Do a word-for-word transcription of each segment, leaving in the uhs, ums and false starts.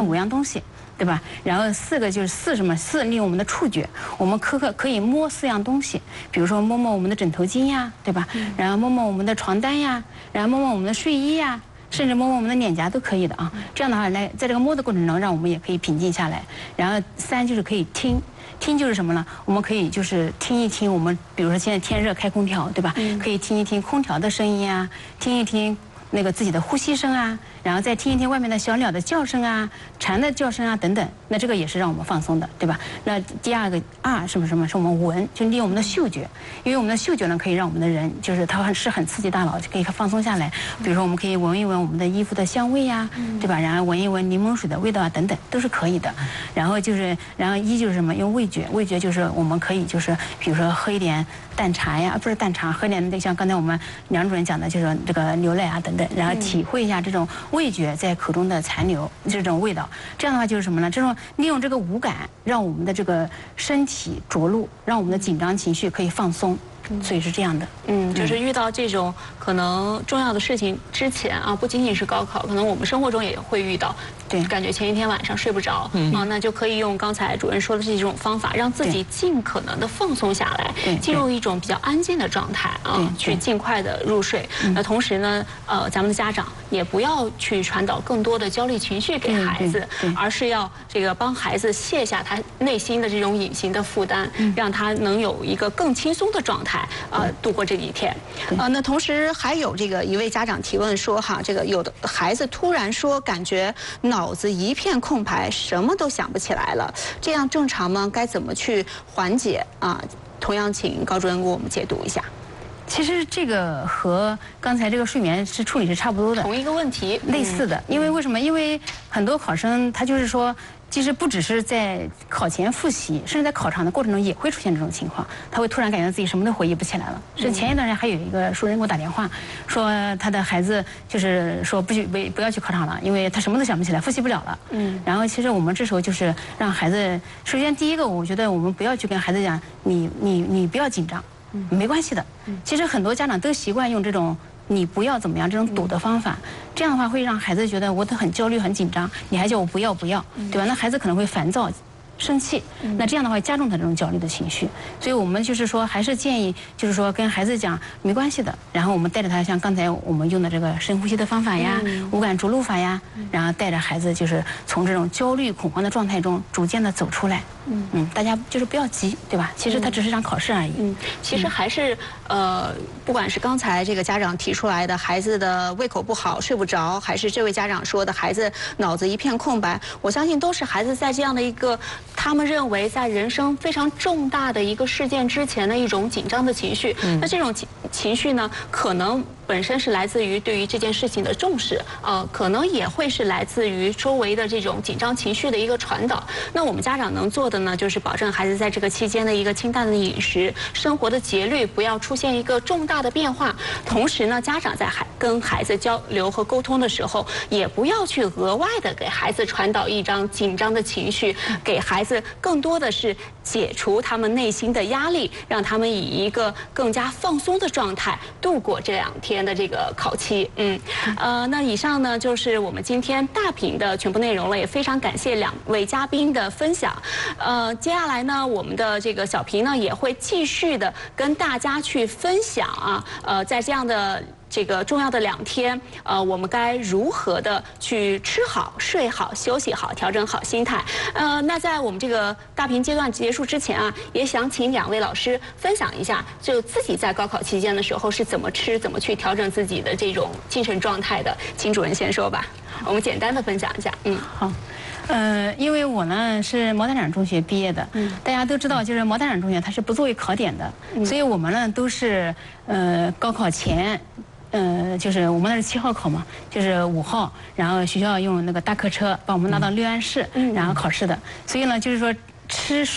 看五样东西。对吧？然后四个就是四什么？四利用我们的触觉，我们可可可以摸四样东西，比如说摸摸我们的枕头巾呀，对吧？然后摸摸我们的床单呀，然后摸摸我们的睡衣呀，甚至摸摸我们的脸颊都可以的啊。这样的话，来在这个摸的过程中，让我们也可以平静下来。然后三就是可以听。听就是什么呢？我们可以就是听一听我们，比如说现在天热开空调，对吧？可以听一听空调的声音啊，听一听那个自己的呼吸声啊，然后再听一听外面的小鸟的叫声啊、蝉的叫声啊等等。那这个也是让我们放松的，对吧？那第二个二什么什么是我们闻，就利用我们的嗅觉，因为我们的嗅觉呢可以让我们的人就是它很是很刺激大脑，就可以放松下来。比如说我们可以闻一闻我们的衣服的香味呀、啊，对吧？然后闻一闻柠檬水的味道啊等等都是可以的。然后就是然后一就是什么？用味觉，味觉就是我们可以就是比如说喝一点淡茶呀，不是淡茶，喝点那像刚才我们梁主任讲的，就是这个牛奶啊等等，然后体会一下这种味觉在口中的残留这种味道。这样的话就是什么呢？这种利用这个五感，让我们的这个身体着陆，让我们的紧张情绪可以放松。所以是这样的， 嗯，就是遇到这种可能重要的事情之前啊，不仅仅是高考，可能我们生活中也会遇到， 对， 感觉前一天晚上睡不着，嗯啊，那就可以用刚才主任说的这种方法，让自己尽可能的放松下来，进入一种比较安静的状态啊，去尽快的入睡。那同时呢，呃，咱们的家长也不要去传导更多的焦虑情绪给孩子，而是要这个帮孩子卸下他内心的这种隐形的负担，让他能有一个更轻松的状态。呃，度过这一天，呃，那同时还有这个一位家长提问说，哈，这个有的孩子突然说感觉脑子一片空白，什么都想不起来了，这样正常吗？该怎么去缓解啊？同样，请高主任给我们解读一下。 其实这个和刚才这个睡眠是处理是差不多的， 同一个问题， 类似的。因为为什么？因为很多考生他就是说。其实不只是在考前复习，甚至在考场的过程中也会出现这种情况，他会突然感觉自己什么都回忆不起来了。是前一段时间还有一个熟人给我打电话，说他的孩子就是说不许不不要去考场了，因为他什么都想不起来，复习不了了。嗯。然后其实我们这时候就是让孩子，首先第一个，我觉得我们不要去跟孩子讲，你你你不要紧张，没关系的。其实很多家长都习惯用这种。你不要怎么样这种堵的方法，这样的话会让孩子觉得我都很焦虑很紧张，你还叫我不要不要，对吧？那孩子可能会烦躁。生气，那这样的话加重他这种焦虑的情绪，所以我们就是说，还是建议，就是说跟孩子讲没关系的，然后我们带着他，像刚才我们用的这个深呼吸的方法呀，五感着陆法呀，然后带着孩子就是从这种焦虑恐慌的状态中逐渐的走出来。嗯嗯，大家就是不要急，对吧？其实它只是一场考试而已。 嗯，其实还是呃，不管是刚才这个家长提出来的孩子的胃口不好睡不着，还是这位家长说的孩子脑子一片空白，我相信都是孩子在这样的一个他们认为在人生非常重大的一个事件之前的一种紧张的情绪。嗯、那这种情情绪呢，可能本身是来自于对于这件事情的重视，呃，可能也会是来自于周围的这种紧张情绪的一个传导。那我们家长能做的呢，就是保证孩子在这个期间的一个清淡的饮食，生活的节律不要出现一个重大的变化。同时呢，家长在孩跟孩子交流和沟通的时候，也不要去额外的给孩子传导一张紧张的情绪，给孩子更多的是解除他们内心的压力，让他们以一个更加放松的状态度过这两天的这个考期。嗯，呃，那以上呢就是我们今天大屏的全部内容了，也非常感谢两位嘉宾的分享。呃，接下来呢，我们的这个小屏呢也会继续的跟大家去分享啊，呃，在这样的这个重要的两天，呃，我们该如何的去吃好、睡好、休息好、调整好心态？呃，那在我们这个大屏阶段结束之前啊，也想请两位老师分享一下，就自己在高考期间的时候是怎么吃、怎么去调整自己的这种精神状态的。请主任先说吧，我们简单的分享一下。嗯， 好。呃，因为我呢是毛坦厂中学毕业的，嗯，大家都知道，就是毛坦厂中学它是不作为考点的，嗯、所以我们呢都是呃高考前。呃，就是我们那是七号考嘛，就是五号，然后学校用那个大客车把我们拉到六安市，嗯、然后考试的。所以呢，就是说吃睡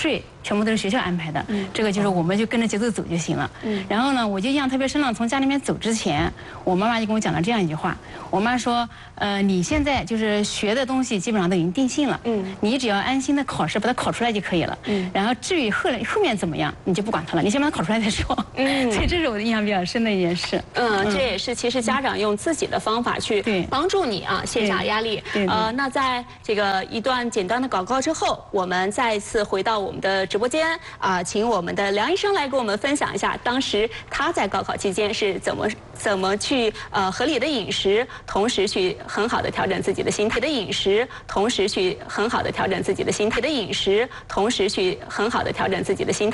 全部都是学校安排的，这个就是我们就跟着节奏走就行了。然后呢，我就印象特别深了，从家里面走之前，我妈妈就跟我讲了这样一句话，我妈说，呃，你现在就是学的东西基本上都已经定性了，嗯，你只要安心的考试把它考出来就可以了，嗯，然后至于后来后面怎么样，你就不管它了，你先把它考出来再说，嗯，所以这是我的印象比较深的一件事。 嗯，这也是其实家长用自己的方法去帮助你啊卸下压力。呃，那在这个一段简单的广告之后，我们再一次回到我们的直播间啊，请我们的梁医生来给我们分享一下，当时他在高考期间是怎么怎么去呃合理的饮食，同时去很好的调整自己的心态的饮食，同时去很好的调整自己的心态的饮食，同时去很好的调整自己的心态。